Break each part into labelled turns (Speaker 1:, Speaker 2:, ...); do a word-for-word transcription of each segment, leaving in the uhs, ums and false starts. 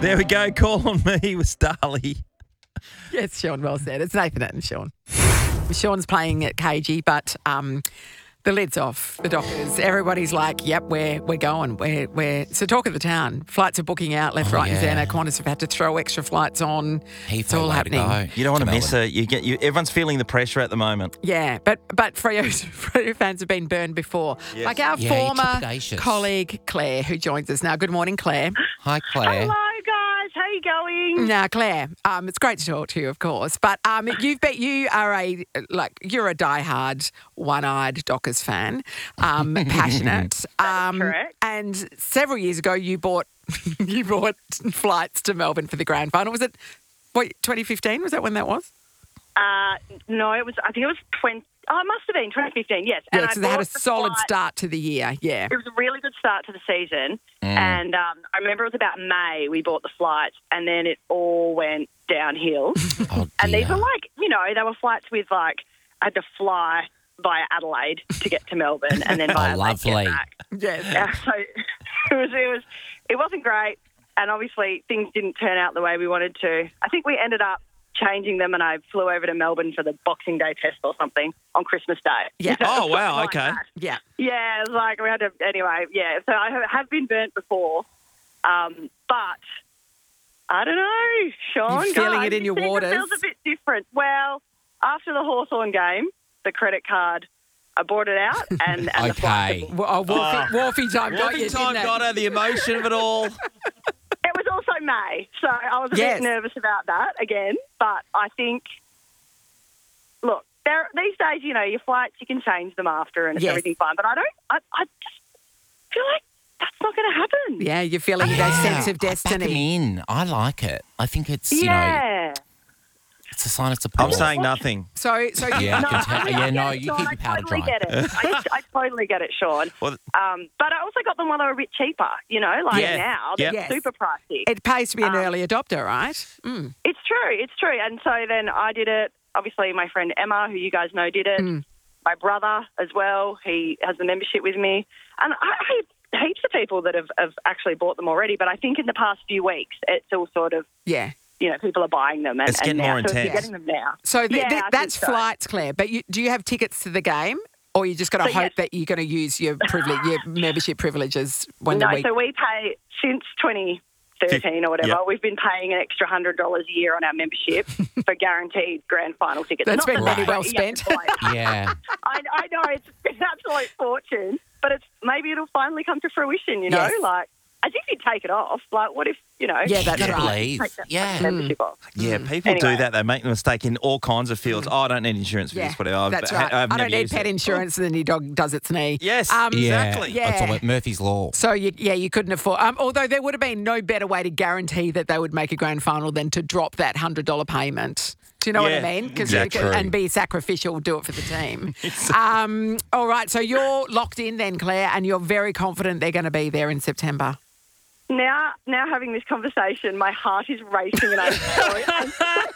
Speaker 1: There we go. Call on me with Starley.
Speaker 2: Yes, Sean, well said. It's Nathan and Sean. Sean's playing at K G, but um, the lid's off. The Dockers. Everybody's like, "Yep, we're we're going. We're we're." So talk of the town. Flights are booking out left,
Speaker 3: Oh,
Speaker 2: right,
Speaker 3: yeah.
Speaker 2: and centre. Qantas have had to throw extra flights on. It's all
Speaker 3: way to
Speaker 2: happening.
Speaker 3: go
Speaker 1: You don't want to
Speaker 3: to
Speaker 1: miss
Speaker 3: Melbourne.
Speaker 1: it. You get you. Everyone's feeling the pressure at the moment.
Speaker 2: Yeah, but but Freo, Freo fans have been burned before.
Speaker 1: Yes.
Speaker 2: Like our
Speaker 3: Yeah,
Speaker 2: former
Speaker 3: trepidatious.
Speaker 2: colleague Claire, who joins us now. Good morning, Claire.
Speaker 3: Hi, Claire.
Speaker 4: Hello, guys. How you going?
Speaker 2: Now, Claire, um, it's great to talk to you, of course, but um, you've bet you are a like you're a diehard, one-eyed Dockers fan, um, passionate. Um,
Speaker 4: correct.
Speaker 2: And several years ago, you bought you bought flights to Melbourne for the grand final. Was it what twenty fifteen? Was that when that was?
Speaker 4: Uh, no, it was. I think it was twenty. Oh, it must have been twenty fifteen. Yes.
Speaker 2: Yeah,
Speaker 4: and
Speaker 2: so
Speaker 4: I
Speaker 2: they had a
Speaker 4: bought the
Speaker 2: solid
Speaker 4: flight-
Speaker 2: start to the year. Yeah.
Speaker 4: It was a really good start to the season, and um, I remember it was about May we bought the flights, and then it all went downhill.
Speaker 3: Oh,
Speaker 4: And these
Speaker 3: dear.
Speaker 4: were like, you know, they were flights with like I had to fly via Adelaide to get to Melbourne, and then via
Speaker 3: Oh,
Speaker 4: Adelaide to
Speaker 3: lovely.
Speaker 4: get back.
Speaker 2: Yes.
Speaker 4: Yeah, so it was, it was, it wasn't great, and obviously things didn't turn out the way we wanted to. I think we ended up changing them, and I flew over to Melbourne for the Boxing Day test or something on Christmas Day.
Speaker 2: Yeah.
Speaker 4: You know,
Speaker 1: Oh, wow,
Speaker 4: something like
Speaker 1: okay.
Speaker 4: that.
Speaker 2: Yeah.
Speaker 4: Yeah, it was like we had to. Anyway, yeah. So I have- have been burnt before, um, but I don't know, Sean.
Speaker 2: You're feeling
Speaker 4: guys,
Speaker 2: it in
Speaker 4: this
Speaker 2: your
Speaker 4: season
Speaker 2: waters?
Speaker 4: feels a bit different. Well, after the Hawthorn game, the credit card, I bought it out, and, and the flight.
Speaker 3: Okay.
Speaker 2: Well, oh, Wolfie, Wolfie time got
Speaker 1: Wolfie
Speaker 2: you,
Speaker 1: time
Speaker 2: didn't it?
Speaker 1: got her, the emotion of it all.
Speaker 4: It was also May, so I was a
Speaker 2: Yes.
Speaker 4: bit nervous about that again. But I think, look, there these days, you know, your flights you can change them after, and it's
Speaker 2: Yes.
Speaker 4: everything fine. But I don't. I, I just feel like that's not going to happen.
Speaker 2: Yeah, you're feeling
Speaker 3: Yeah,
Speaker 2: that sense of
Speaker 3: I back 'em
Speaker 2: destiny.
Speaker 3: in. I like it. I think it's, you know,
Speaker 4: Yeah.
Speaker 3: it's a sign of support.
Speaker 1: I'm saying nothing.
Speaker 2: So, so
Speaker 3: Yeah, I
Speaker 4: No,
Speaker 3: can tell.
Speaker 4: I
Speaker 3: Yeah,
Speaker 4: get
Speaker 3: no,
Speaker 4: it,
Speaker 3: you
Speaker 4: Sean,
Speaker 3: keep
Speaker 4: I
Speaker 3: your powder
Speaker 4: totally
Speaker 3: dry.
Speaker 4: get it. I, I totally get it, Sean.
Speaker 1: Well,
Speaker 4: Um, but I also got them while they were a bit cheaper. You know, like
Speaker 1: Yeah.
Speaker 4: now they're
Speaker 2: Yep.
Speaker 4: super pricey.
Speaker 2: it pays to be an
Speaker 4: Um,
Speaker 2: early adopter, right? Mm.
Speaker 4: It's true. It's true. And so then I did it. Obviously, my friend Emma, who you guys know, did it.
Speaker 2: Mm.
Speaker 4: My brother as well. He has the membership with me. And I have heaps of people that have, have actually bought them already. But I think in the past few weeks, it's all sort of,
Speaker 2: Yeah.
Speaker 4: you know, people are buying them. And,
Speaker 1: It's getting
Speaker 4: and now,
Speaker 1: more
Speaker 4: so you're
Speaker 1: intense.
Speaker 4: getting them now.
Speaker 2: So th-
Speaker 4: Yeah,
Speaker 2: th-
Speaker 4: I think
Speaker 2: that's
Speaker 4: so.
Speaker 2: flights, Claire. But you, do you have tickets to the game, or you just got to
Speaker 4: So,
Speaker 2: hope
Speaker 4: yes.
Speaker 2: that you're going to use your privilege, your membership privileges when
Speaker 4: No,
Speaker 2: the week?
Speaker 4: so we pay since twenty thirteen or whatever.
Speaker 1: Yep.
Speaker 4: We've been paying an extra hundred dollars a year on our membership for guaranteed grand final tickets.
Speaker 2: That's
Speaker 4: Not
Speaker 2: been
Speaker 4: that
Speaker 2: really
Speaker 4: that's
Speaker 2: well
Speaker 4: what you have
Speaker 2: spent.
Speaker 4: to buy.
Speaker 3: Yeah.
Speaker 4: I, I know it's an absolute fortune, but it's maybe it'll finally come to fruition. You know,
Speaker 2: Yes.
Speaker 4: like as if you take it off. Like, what if you know?
Speaker 2: Yeah, that's
Speaker 3: Gotta
Speaker 2: right.
Speaker 3: believe.
Speaker 4: Take that
Speaker 3: Yeah.
Speaker 4: membership off.
Speaker 1: Yeah, people
Speaker 4: Anyway.
Speaker 1: do that. They make the mistake in all kinds of fields. Oh, I don't need insurance for
Speaker 2: Yeah,
Speaker 1: this, whatever. I've,
Speaker 2: that's
Speaker 1: ha-
Speaker 2: right.
Speaker 1: I've
Speaker 2: I
Speaker 1: never
Speaker 2: don't need
Speaker 1: used
Speaker 2: pet
Speaker 1: it.
Speaker 2: insurance, and then your dog does its knee.
Speaker 1: Yes,
Speaker 2: Um,
Speaker 1: exactly.
Speaker 2: Yeah.
Speaker 3: That's all Murphy's Law.
Speaker 2: So, you, yeah, you couldn't afford. Um, although there would have been no better way to guarantee that they would make a grand final than to drop that hundred dollar payment. Do you know
Speaker 1: Yeah,
Speaker 2: what I mean? 'Cause
Speaker 1: exactly.
Speaker 2: you could, and be sacrificial, do it for the team. um, all right, so you're locked in then, Claire, and you're very confident they're going to be there in September.
Speaker 4: Now, now having this conversation, my heart is racing, and I'm so. I'm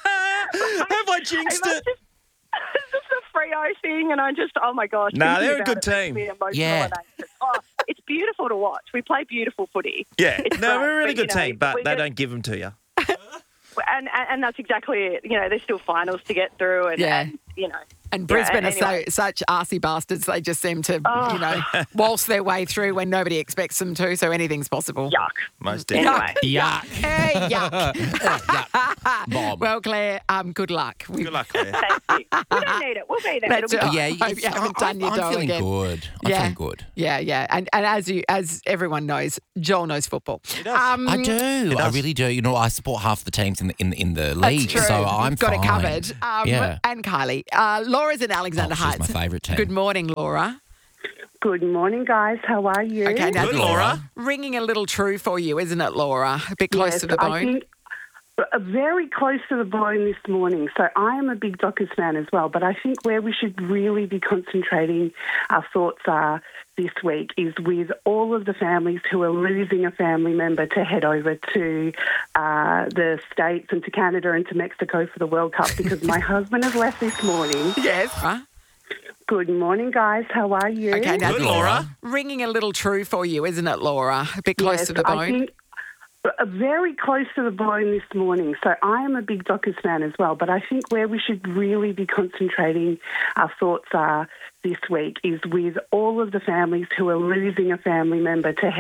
Speaker 1: Have I jinxed
Speaker 4: It's
Speaker 1: it?
Speaker 4: just, it's just a Freo thing, and I just, oh my gosh.
Speaker 1: Nah,
Speaker 4: thinking
Speaker 1: they're a
Speaker 4: about
Speaker 1: good
Speaker 4: it makes
Speaker 1: team.
Speaker 4: me emotional
Speaker 3: Yeah.
Speaker 4: and anxious. Oh, it's beautiful to watch. We play beautiful footy.
Speaker 1: Yeah.
Speaker 4: It's
Speaker 1: No,
Speaker 4: great,
Speaker 1: we're a really
Speaker 4: but, you
Speaker 1: good
Speaker 4: know,
Speaker 1: team, but
Speaker 4: we
Speaker 1: they
Speaker 4: just-
Speaker 1: don't give them to you.
Speaker 4: And, and and that's exactly it. You know, there's still finals to get through, and,
Speaker 2: Yeah.
Speaker 4: and you know.
Speaker 2: And
Speaker 4: Yeah,
Speaker 2: Brisbane
Speaker 4: anyway.
Speaker 2: are so such arsey bastards. They just seem to,
Speaker 4: Oh.
Speaker 2: you know, waltz their way through when nobody expects them to. So anything's possible.
Speaker 4: Yuck.
Speaker 1: Most
Speaker 4: Anyway.
Speaker 1: definitely.
Speaker 3: Yuck.
Speaker 2: Hey, yuck.
Speaker 3: Yuck. Bob.
Speaker 2: Well, Claire, um, good luck. We-
Speaker 1: Good luck, Claire.
Speaker 4: Thank you. We don't need it. We'll be there.
Speaker 2: That's
Speaker 4: It'll be
Speaker 2: right.
Speaker 4: fine.
Speaker 3: yeah,
Speaker 2: hope you
Speaker 3: it's-
Speaker 2: haven't
Speaker 3: I-
Speaker 2: done your
Speaker 3: I'm
Speaker 2: dough
Speaker 3: feeling
Speaker 2: again.
Speaker 3: good. I'm
Speaker 2: Yeah.
Speaker 3: feeling good.
Speaker 2: Yeah, yeah, and and as you as everyone knows, Joel knows football. He
Speaker 1: does.
Speaker 2: Um,
Speaker 3: I do. I
Speaker 1: does.
Speaker 3: really do. You know, I support half the teams in the in, in the
Speaker 2: That's
Speaker 3: league,
Speaker 2: true.
Speaker 3: so I'm
Speaker 2: You've got
Speaker 3: fine.
Speaker 2: it covered. Um,
Speaker 3: Yeah.
Speaker 2: And Kylie, uh, Laura's in Alexander
Speaker 3: Oh, she's
Speaker 2: Heights.
Speaker 3: my favourite team.
Speaker 2: Good morning, Laura.
Speaker 5: Good morning, guys. How are you?
Speaker 2: Okay, now
Speaker 1: Good,
Speaker 2: this is
Speaker 1: Laura.
Speaker 2: ringing a little true for you, isn't it, Laura? A bit close
Speaker 5: Yes,
Speaker 2: to the
Speaker 5: I
Speaker 2: bone.
Speaker 5: think uh, very close to the bone this morning. So I am a big Dockers fan as well, but I think where we should really be concentrating our thoughts are this week is with all of the families who are losing a family member to head over to uh, the States and to Canada and to Mexico for the World Cup, because my husband has left this morning.
Speaker 2: Yes. Huh?
Speaker 5: Good morning, guys. How are you?
Speaker 2: Okay, now
Speaker 1: Good,
Speaker 2: this is
Speaker 1: Laura.
Speaker 2: ringing a little true for you, isn't it, Laura? A bit close
Speaker 5: Yes,
Speaker 2: to the
Speaker 5: I
Speaker 2: bone.
Speaker 5: think uh, very close to the bone this morning. So I am a big Dockers fan as well, but I think where we should really be concentrating our thoughts are this week is with all of the families who are losing a family member to